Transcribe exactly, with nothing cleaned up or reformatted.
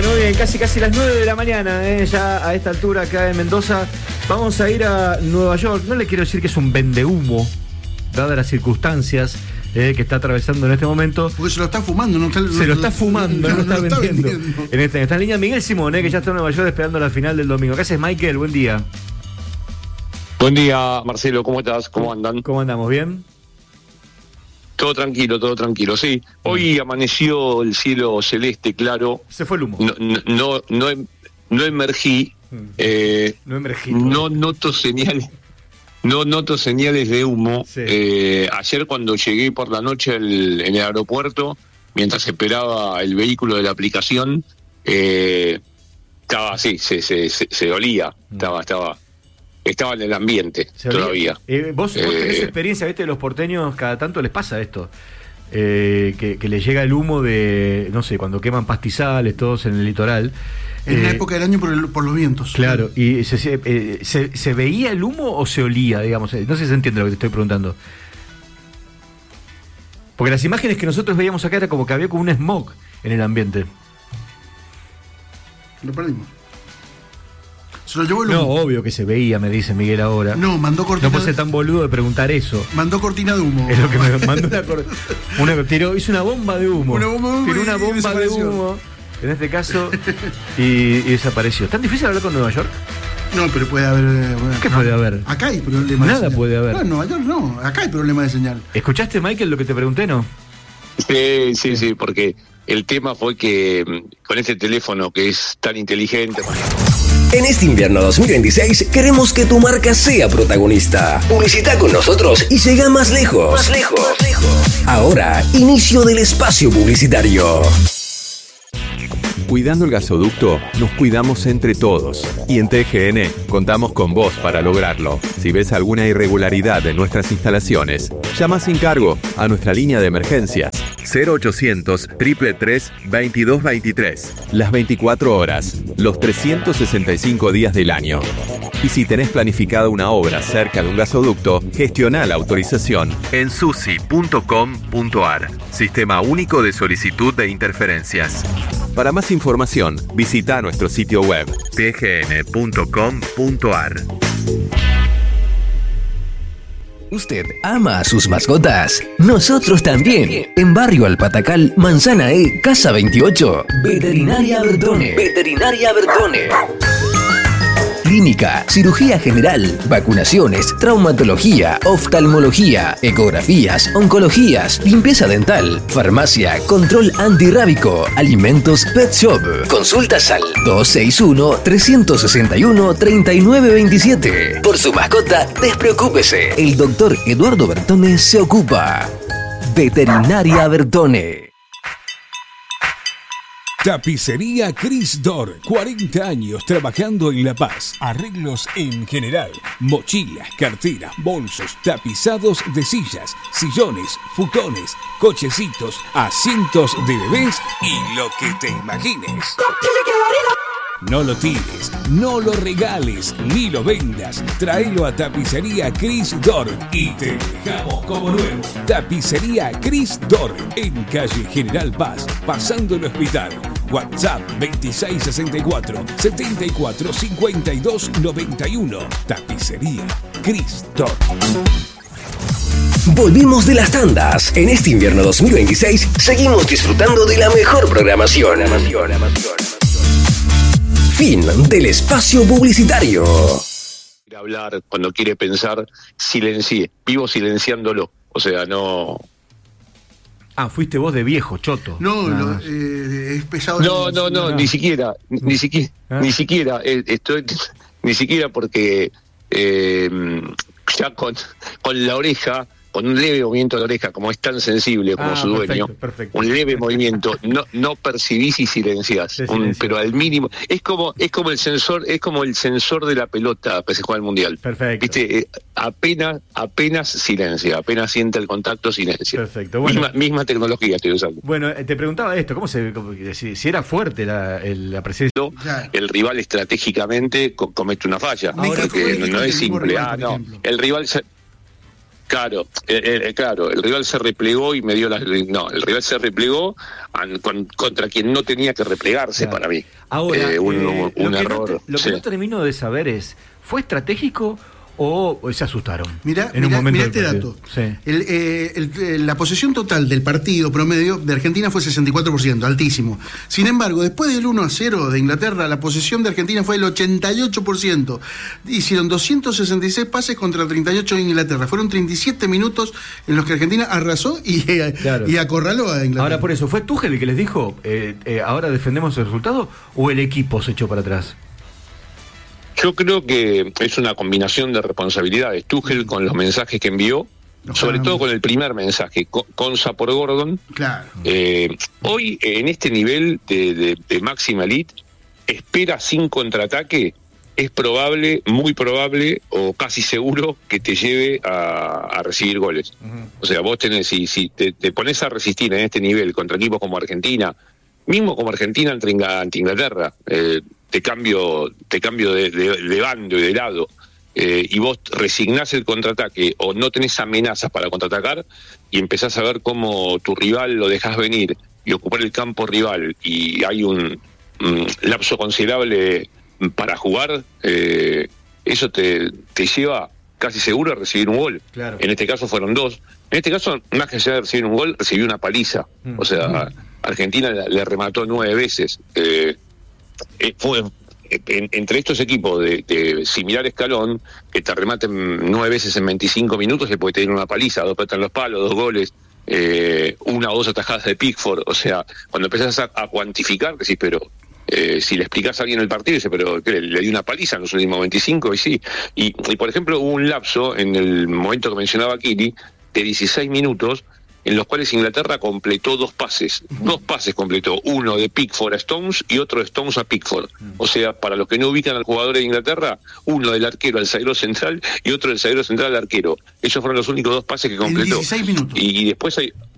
Bueno, bien, casi casi las nueve de la mañana, ¿eh? Ya a esta altura acá en Mendoza. Vamos a ir a Nueva York. No le quiero decir que es un vendehumo, dadas las circunstancias eh, que está atravesando en este momento. Porque se lo está fumando, no está, Se lo está fumando, no, no, no lo está, está vendiendo. vendiendo. En esta, en esta línea, Miguel Simón, eh, que ya está en Nueva York esperando la final del domingo. ¿Qué haces, Michael? Buen día. Buen día, Marcelo, ¿cómo estás? ¿Cómo andan? ¿Cómo andamos? ¿Bien? Todo tranquilo, todo tranquilo, sí. Hoy amaneció el cielo celeste, claro. Se fue el humo. No, no, no, no, em- no emergí. Eh, No emergí. no noto señales. No noto señales de humo. Sí. Eh, ayer cuando llegué por la noche al- en el aeropuerto, mientras esperaba el vehículo de la aplicación, eh, estaba así, se, se, se, se olía, estaba, estaba, estaba en el ambiente Se olía. todavía. Eh, vos, vos tenés Eh, experiencia, ¿viste? Los porteños cada tanto les pasa esto. Eh, que, que les llega el humo de, no sé, cuando queman pastizales, todos en el litoral. En Eh, la época del año por, el- por los vientos. Claro, y se, se, eh, se, ¿se veía el humo o se olía, digamos? Eh, No sé si se entiende lo que te estoy preguntando. Porque las imágenes que nosotros veíamos acá era como que había como un smog en el ambiente. Lo perdimos. Se lo llevó el No, humo. obvio que se veía, me dice Miguel ahora. No, mandó cortina. No puede ser tan boludo de preguntar eso. Mandó cortina de humo. Es lo que me mandó una, cor- una tiró, hizo una bomba de humo. Una bomba de humo Tiró y una bomba de desapareció. humo, en este caso, y, y desapareció. ¿Tan difícil hablar con Nueva York? No, pero puede haber. eh, bueno, ¿Qué puede haber? Acá hay problema de Nada señal. puede haber. No, en Nueva York no. Acá hay problema de señal. ¿Escuchaste, Michael, lo que te pregunté, no? Sí, sí, sí, porque el tema fue que mm, con este teléfono que es tan inteligente. En este invierno dos mil veintiséis queremos que tu marca sea protagonista. Publicita con nosotros y llega más lejos. Más lejos. Ahora, inicio del espacio publicitario. Cuidando el gasoducto, nos cuidamos entre todos. Y en T G N contamos con vos para lograrlo. Si ves alguna irregularidad en nuestras instalaciones, llama sin cargo a nuestra línea de emergencias cero ochocientos, tres tres tres, veintidós veintitrés. Las veinticuatro horas, los trescientos sesenta y cinco días del año. Y si tenés planificada una obra cerca de un gasoducto, gestiona la autorización en susi punto com punto ar. Sistema único de solicitud de interferencias. Para más información, visita nuestro sitio web t g n punto com punto ar. ¿Usted ama a sus mascotas? Nosotros también. En Barrio Alpatacal, Manzana E, Casa veintiocho. Veterinaria Bertone. Veterinaria Bertone. Clínica, cirugía general, vacunaciones, traumatología, oftalmología, ecografías, oncologías, limpieza dental, farmacia, control antirrábico, alimentos, pet shop. Consultas al dos seis uno, tres seis uno, tres nueve dos siete. Por su mascota, despreocúpese. El doctor Eduardo Bertone se ocupa. Veterinaria Bertone. Tapicería Cris Dor, cuarenta años trabajando en La Paz. Arreglos en general, mochilas, carteras, bolsos, tapizados de sillas, sillones, futones, cochecitos, asientos de bebés y lo que te imagines. No lo tires, no lo regales, ni lo vendas. Tráelo a Tapicería Cris Dor y te dejamos como nuevo. Tapicería Cris Dor, en calle General Paz, pasando el hospital. WhatsApp veintiséis sesenta y cuatro, setenta y cuatro cincuenta y dos noventa y uno. Tapicería Cris Dor. Volvimos de las tandas. En este invierno dos mil veintiséis seguimos disfrutando de la mejor programación. Fin del espacio publicitario. Quiere hablar, cuando quiere pensar, silencie. Vivo silenciándolo. O sea, no. Ah, fuiste vos de viejo, choto. No, Nada lo- más. eh, es pesado. No, no, no, no. ni siquiera. Ni siquiera. Ah. Ni siquiera. eh, estoy. Ni siquiera porque. eh, ya con, con la oreja. Con un leve movimiento de la oreja, como es tan sensible como Ah, su dueño, perfecto, perfecto. un leve movimiento, no, no percibís y silenciás, Se un- silencia. pero al mínimo, es como, es como el sensor, es como el sensor de la pelota que se juega al mundial. Perfecto. Viste, Eh, apenas, apenas silencia, apenas siente el contacto, silencia. Perfecto, bueno. Misma, misma tecnología estoy usando. Bueno, eh, te preguntaba esto, ¿cómo se, cómo- si, si era fuerte la, el- la presencia? Ya. El rival estratégicamente co- comete una falla, Ahora, porque ¿cómo no, no dijiste es el mismo simple. rival, Ah, por no. ejemplo? El rival se- Claro, eh, eh, claro, el rival se replegó y me dio las... No, el rival se replegó an, con, contra quien no tenía que replegarse, claro. Para mí. Ahora, eh, un, eh, un lo, que error. no te, lo sí. que no termino de saber es, ¿fue estratégico o se asustaron? Mirá, en un mirá, momento mirá este dato. Sí. El, eh, el, la posesión total del partido promedio de Argentina fue sesenta y cuatro por ciento, altísimo. Sin embargo, después del uno a cero de Inglaterra, la posesión de Argentina fue del ochenta y ocho por ciento. Hicieron doscientos sesenta y seis pases contra treinta y ocho de Inglaterra. Fueron treinta y siete minutos en los que Argentina arrasó y, eh, claro. y acorraló a Inglaterra. Ahora, por eso, ¿fue Tuchel el que les dijo, eh, eh, ahora defendemos el resultado, o el equipo se echó para atrás? Yo creo que es una combinación de responsabilidades. Tuchel con los mensajes que envió, no, sobre todo con el primer mensaje, Konsa por Gordon. Claro. Eh, hoy, en este nivel de, de, de máxima elite, espera sin contraataque, es probable, muy probable, o casi seguro que te lleve a, a recibir goles. Uh-huh. O sea, vos tenés, si, si te, te pones a resistir en este nivel contra equipos como Argentina, mismo como Argentina ante Inglaterra, eh, te cambio te cambio de, de, de bando y de lado, eh, y vos resignás el contraataque o no tenés amenazas para contraatacar y empezás a ver cómo tu rival lo dejás venir y ocupar el campo rival y hay un, un lapso considerable para jugar, eh, eso te, te lleva casi seguro a recibir un gol. Claro. En este caso fueron dos. En este caso, más que allá de recibir un gol, recibió una paliza. Mm. O sea, Argentina le remató nueve veces. Eh, Eh, fue en, entre estos equipos de, de similar escalón que te rematen nueve veces en veinticinco minutos, le puede tener una paliza, dos pelotas en los palos, dos goles, eh, una o dos atajadas de Pickford. O sea, cuando empezás a, a cuantificar, decís, pero eh, si le explicás a alguien el partido, dice, pero ¿qué, le, le di una paliza en los últimos veinticinco, y sí. Y, y por ejemplo, hubo un lapso en el momento que mencionaba Kili de dieciséis minutos en los cuales Inglaterra completó dos pases, uh-huh. dos pases completó, uno de Pickford a Stones y otro de Stones a Pickford. Uh-huh. O sea, para los que no ubican al jugador de Inglaterra, uno del arquero al zaguero central y otro del zaguero central al arquero. Esos fueron los únicos dos pases que completó. En dieciséis minutos. Y, y después hay,